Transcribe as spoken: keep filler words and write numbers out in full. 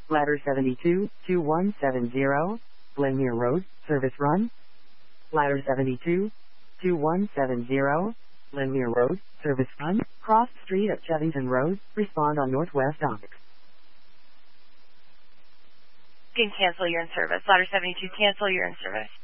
Ladder seventy-two, two one seven zero, Glenmere Road, service run. Ladder seventy-two, two one seven zero, Glenmere Road, service run. Cross street at Chevington Road, respond on Northwest Ox. You can cancel your in-service. Ladder seventy-two, cancel your in-service.